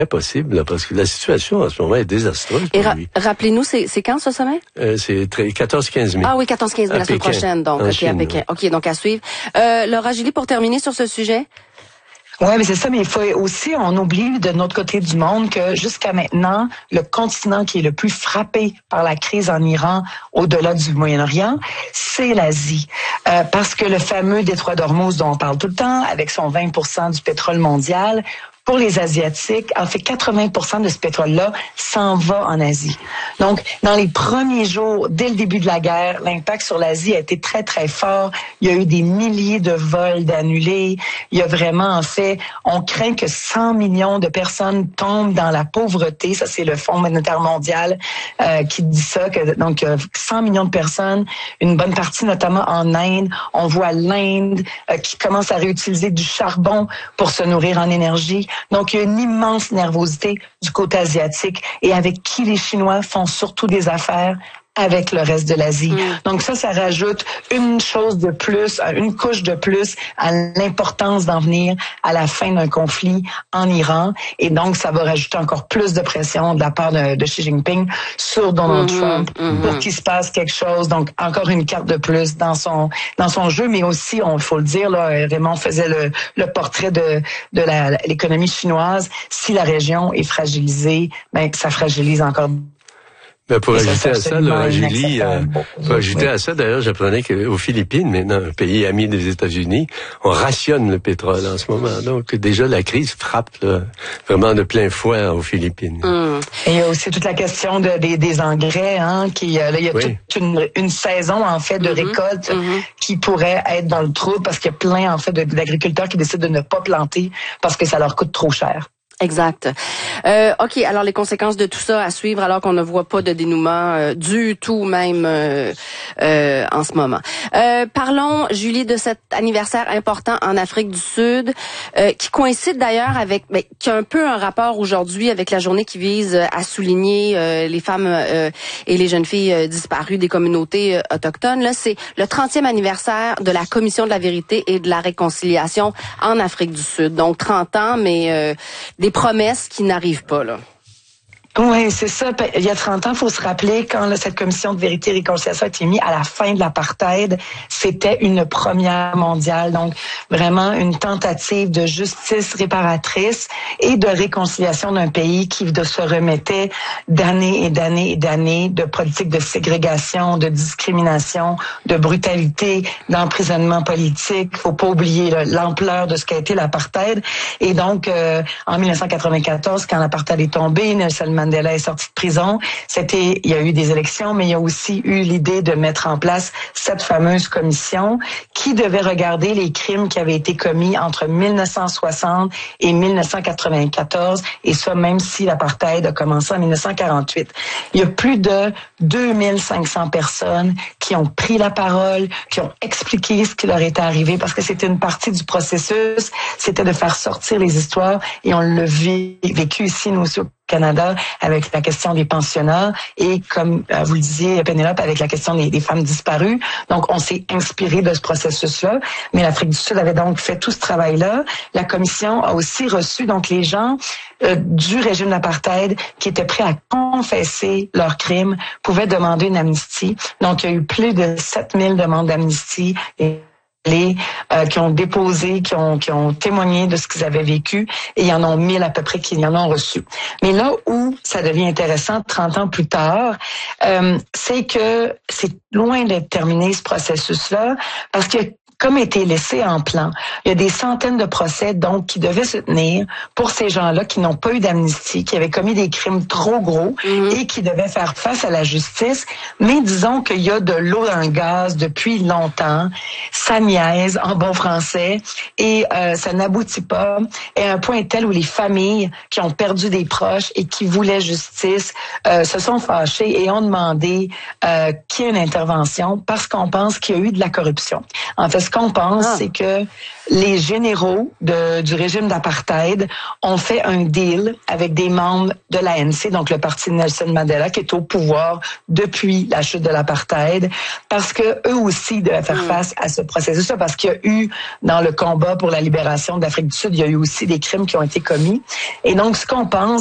impossible, là, parce que la situation en ce moment est désastreuse. Et rappelez-nous, c'est quand ce sommet? C'est 14-15 mai. Ah oui, 14-15 mai la semaine prochaine, donc. OK, à Pékin. OK, donc à suivre. Laura Julie, pour terminer sur ce sujet. Ouais, mais c'est ça, mais il faut aussi, on oublie de notre côté du monde que jusqu'à maintenant, le continent qui est le plus frappé par la crise en Iran, au-delà du Moyen-Orient, c'est l'Asie. Parce que le fameux détroit d'Ormuz dont on parle tout le temps, avec son 20% du pétrole mondial, pour les Asiatiques, en fait, 80% de ce pétrole-là s'en va en Asie. Donc, dans les premiers jours, dès le début de la guerre, l'impact sur l'Asie a été très, très fort. Il y a eu des milliers de vols d'annulés. Il y a vraiment, en fait, on craint que 100 millions de personnes tombent dans la pauvreté. Ça, c'est le Fonds monétaire mondial qui dit ça. Donc, 100 millions de personnes, une bonne partie notamment en Inde. On voit l'Inde qui commence à réutiliser du charbon pour se nourrir en énergie. Donc, il y a une immense nervosité du côté asiatique et avec qui les Chinois font surtout des affaires avec le reste de l'Asie. Donc ça rajoute une chose de plus, une couche de plus à l'importance d'en venir à la fin d'un conflit en Iran. Et donc, ça va rajouter encore plus de pression de la part de Xi Jinping sur Donald Trump pour qu'il se passe quelque chose. Donc, encore une carte de plus dans son jeu. Mais aussi, il faut le dire, là, Raymond faisait le portrait de l'économie chinoise. Si la région est fragilisée, ben, ça fragilise encore. Ben pour ajouter à ça, là, Julie, pour ajouter à ça, d'ailleurs, j'apprenais qu'aux Philippines, maintenant, un pays ami des États-Unis, on rationne le pétrole en ce moment. Donc, déjà, la crise frappe là, vraiment de plein fouet aux Philippines. Et il y a aussi toute la question des engrais, hein, là, il y a toute une saison, en fait, de récolte qui pourrait être dans le trou parce qu'il y a plein, en fait, d'agriculteurs qui décident de ne pas planter parce que ça leur coûte trop cher. Exact. OK, alors les conséquences de tout ça à suivre alors qu'on ne voit pas de dénouement du tout même en ce moment. Parlons, Julie, de cet anniversaire important en Afrique du Sud qui coïncide d'ailleurs avec, qui a un peu un rapport aujourd'hui avec la journée qui vise à souligner les femmes et les jeunes filles disparues des communautés autochtones. Là, c'est le 30e anniversaire de la Commission de la vérité et de la réconciliation en Afrique du Sud. Donc 30 ans, mais des promesses qui n'arrivent pas, là. Oui, c'est ça. Il y a 30 ans, il faut se rappeler, quand cette commission de vérité et réconciliation a été mise à la fin de l'apartheid, c'était une première mondiale. Donc, vraiment une tentative de justice réparatrice et de réconciliation d'un pays qui se remettait d'années et d'années et d'années de politiques de ségrégation, de discrimination, de brutalité, d'emprisonnement politique. Faut pas oublier l'ampleur de ce qu'a été l'apartheid. Et donc, en 1994, quand l'apartheid est tombé, Nelson Mandela est sorti de prison. Il y a eu des élections, mais il y a aussi eu l'idée de mettre en place cette fameuse commission qui devait regarder les crimes qui avaient été commis entre 1960 et 1994, et ça même si l'apartheid a commencé en 1948. Il y a plus de 2500 personnes qui ont pris la parole, qui ont expliqué ce qui leur était arrivé, parce que c'était une partie du processus, c'était de faire sortir les histoires, et on l'a vécu ici, nous aussi, au Canada, avec la question des pensionnats et, comme vous le disiez, Pénélope, avec la question des femmes disparues. Donc, on s'est inspiré de ce processus-là, mais l'Afrique du Sud avait donc fait tout ce travail-là. La commission a aussi reçu donc les gens du régime d'apartheid qui étaient prêts à confesser leurs crimes, pouvaient demander une amnistie. Donc, il y a eu plus de 7000 demandes d'amnistie qui ont déposé, qui ont témoigné de ce qu'ils avaient vécu, et il y en a 1000 à peu près qui en ont reçu. Mais là où ça devient intéressant 30 ans plus tard, c'est que c'est loin d'être terminé ce processus-là, parce que comme été laissé en plan. Il y a des centaines de procès, donc, qui devaient se tenir pour ces gens-là qui n'ont pas eu d'amnistie, qui avaient commis des crimes trop gros et qui devaient faire face à la justice. Mais disons qu'il y a de l'eau dans le gaz depuis longtemps. Ça niaise, en bon français, et ça n'aboutit pas. Et à un point tel où les familles qui ont perdu des proches et qui voulaient justice se sont fâchées et ont demandé qu'il y ait une intervention parce qu'on pense qu'il y a eu de la corruption. En fait, ce ce qu'on pense, c'est que les généraux du régime d'apartheid ont fait un deal avec des membres de l'ANC, donc le parti de Nelson Mandela, qui est au pouvoir depuis la chute de l'apartheid, parce que eux aussi devaient faire face à ce processus-là, parce qu'il y a eu, dans le combat pour la libération de l'Afrique du Sud, il y a eu aussi des crimes qui ont été commis. Et donc, ce qu'on pense,